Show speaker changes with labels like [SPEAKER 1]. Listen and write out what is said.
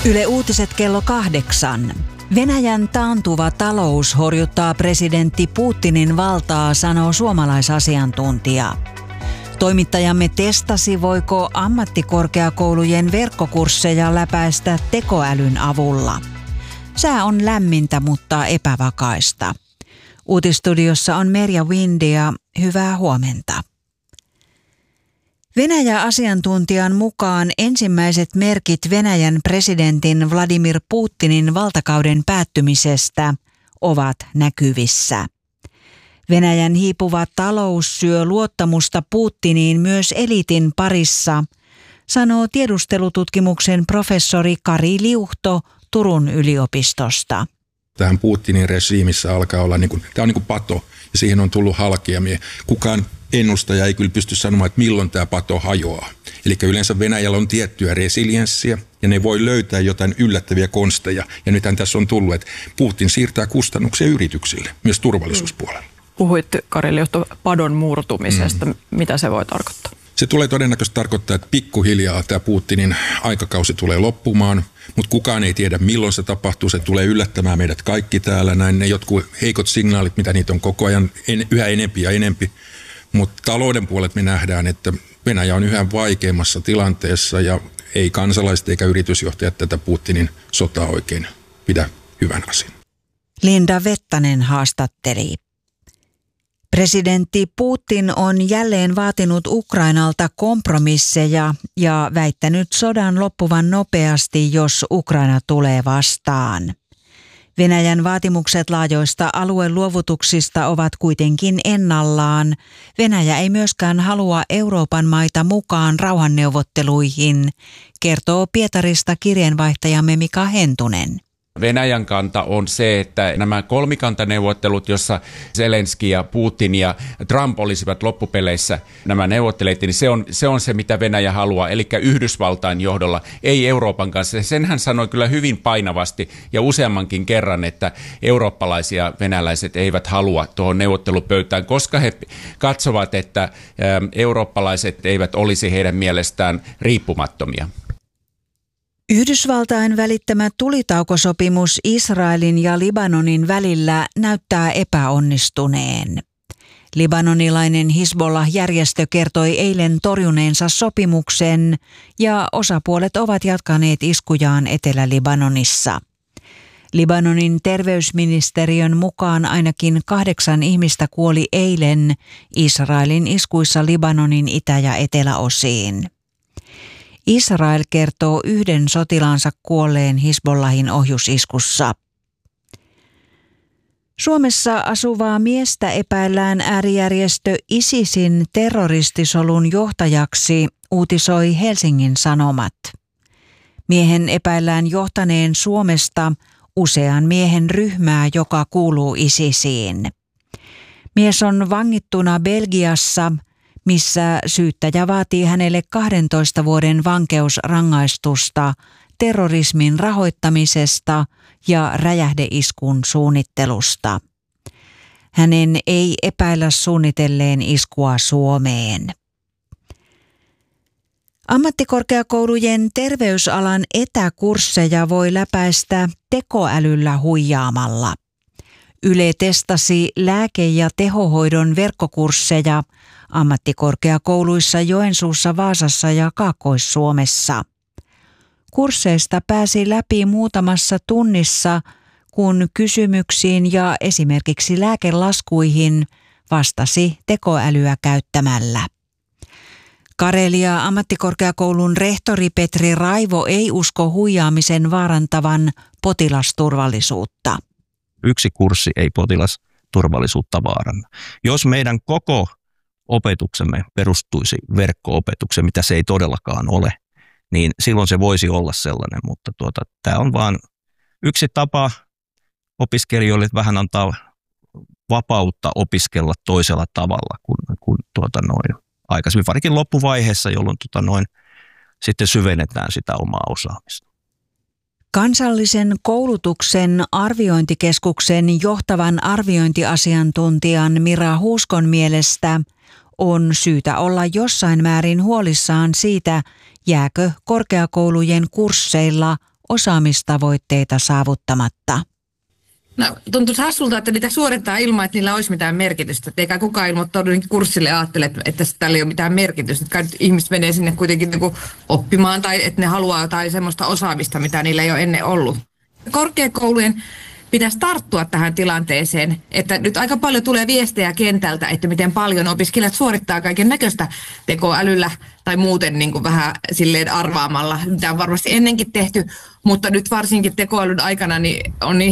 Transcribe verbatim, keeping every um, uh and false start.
[SPEAKER 1] Yle Uutiset kello kahdeksan. Venäjän taantuva talous horjuttaa presidentti Putinin valtaa, sanoo suomalaisasiantuntija. Toimittajamme testasi, voiko ammattikorkeakoulujen verkkokursseja läpäistä tekoälyn avulla. Sää on lämmintä, mutta epävakaista. Uutistudiossa on Merja Windia. Hyvää huomenta. Venäjä-asiantuntijan mukaan ensimmäiset merkit Venäjän presidentin Vladimir Putinin valtakauden päättymisestä ovat näkyvissä. Venäjän hiipuva talous syö luottamusta Putiniin myös eliitin parissa, sanoo tiedustelututkimuksen professori Kari Liuhto Turun yliopistosta.
[SPEAKER 2] Tähän Putinin regiimissä alkaa olla, niin kuin, tämä on niin kuin pato ja siihen on tullut halkeamia. Kukaan ennustaja ei kyllä pysty sanomaan, että milloin tämä pato hajoaa. Eli yleensä Venäjällä on tiettyä resilienssiä ja ne voi löytää jotain yllättäviä konsteja. Ja nythän tässä on tullut, että Putin siirtää kustannuksia yrityksille, myös turvallisuuspuolella.
[SPEAKER 3] Puhuit, Kari Liuhto, padon murtumisesta. Mm. Mitä se voi tarkoittaa? Se
[SPEAKER 2] tulee todennäköisesti tarkoittaa, että pikkuhiljaa tämä Putinin aikakausi tulee loppumaan, mutta kukaan ei tiedä milloin se tapahtuu. Se tulee yllättämään meidät kaikki täällä. Näin ne jotkut heikot signaalit, mitä niitä on koko ajan en, yhä enempi ja enempi. Mutta talouden puolet me nähdään, että Venäjä on yhä vaikeimmassa tilanteessa ja ei kansalaiset eikä yritysjohtajat tätä Putinin sotaa oikein pidä hyvän asian.
[SPEAKER 1] Linda Vettanen haastatteli. Presidentti Putin on jälleen vaatinut Ukrainalta kompromisseja ja väittänyt sodan loppuvan nopeasti, jos Ukraina tulee vastaan. Venäjän vaatimukset laajoista alueluovutuksista ovat kuitenkin ennallaan. Venäjä ei myöskään halua Euroopan maita mukaan rauhanneuvotteluihin, kertoo Pietarista kirjeenvaihtajamme Mika Hentunen.
[SPEAKER 4] Venäjän kanta on se, että nämä kolmikantaneuvottelut, jossa Zelenski ja Putin ja Trump olisivat loppupeleissä nämä neuvottelijat, niin se on, se on se, mitä Venäjä haluaa, eli Yhdysvaltain johdolla, ei Euroopan kanssa. Sen hän sanoi kyllä hyvin painavasti ja useammankin kerran, että eurooppalaisia venäläiset eivät halua tuohon neuvottelupöytään, koska he katsovat, että eurooppalaiset eivät olisi heidän mielestään riippumattomia.
[SPEAKER 1] Yhdysvaltain välittämä tulitaukosopimus Israelin ja Libanonin välillä näyttää epäonnistuneen. Libanonilainen Hizbollah-järjestö kertoi eilen torjuneensa sopimuksen ja osapuolet ovat jatkaneet iskujaan Etelä-Libanonissa. Libanonin terveysministeriön mukaan ainakin kahdeksan ihmistä kuoli eilen Israelin iskuissa Libanonin itä- ja eteläosiin. Israel kertoo yhden sotilaansa kuolleen Hizbollahin ohjusiskussa. Suomessa asuvaa miestä epäillään äärijärjestö ISISin terroristisolun johtajaksi, uutisoi Helsingin Sanomat. Miehen epäillään johtaneen Suomesta usean miehen ryhmää, joka kuuluu ISISiin. Mies on vangittuna Belgiassa, missä syyttäjä vaatii hänelle kahdentoista vuoden vankeusrangaistusta terrorismin rahoittamisesta ja räjähdeiskun suunnittelusta. Hänen ei epäillä suunnitelleen iskua Suomeen. Ammattikorkeakoulujen terveysalan etäkursseja voi läpäistä tekoälyllä huijaamalla. Yle testasi lääke- ja tehohoidon verkkokursseja ammattikorkeakouluissa Joensuussa, Vaasassa ja Kaakkois-Suomessa. Kursseista pääsi läpi muutamassa tunnissa, kun kysymyksiin ja esimerkiksi lääkelaskuihin vastasi tekoälyä käyttämällä. Karelia ammattikorkeakoulun rehtori Petri Raivo ei usko huijaamisen vaarantavan potilasturvallisuutta.
[SPEAKER 5] Yksi kurssi ei potilasturvallisuutta vaaranna. Jos meidän koko opetuksemme perustuisi verkko-opetukseen, mitä se ei todellakaan ole, niin silloin se voisi olla sellainen, mutta tuota, tämä on vaan yksi tapa opiskelijoille vähän antaa vapautta opiskella toisella tavalla kuin, kuin tuota noin, aikaisemmin, varsinkin loppuvaiheessa, jolloin tuota noin, sitten syvennetään sitä omaa osaamista.
[SPEAKER 1] Kansallisen koulutuksen arviointikeskuksen johtavan arviointiasiantuntijan Mira Huuskon mielestä on syytä olla jossain määrin huolissaan siitä, jääkö korkeakoulujen kursseilla osaamistavoitteita saavuttamatta.
[SPEAKER 6] No, tuntuisi hassulta, että niitä suorittaa ilman, että niillä olisi mitään merkitystä. Et eikä kukaan ilmoittanut kurssille ajattele, että, että tällä ei ole mitään merkitystä. Kai ihmiset menee sinne kuitenkin niin kuin oppimaan tai että ne haluaa jotain semmoista osaamista, mitä niillä ei ole ennen ollut. Korkeakoulujen pitäisi tarttua tähän tilanteeseen, että nyt aika paljon tulee viestejä kentältä, että miten paljon opiskelijat suorittaa kaiken näköistä tekoälyllä tai muuten niin kuin vähän silleen arvaamalla. Tämä on varmasti ennenkin tehty, mutta nyt varsinkin tekoälyn aikana niin on niin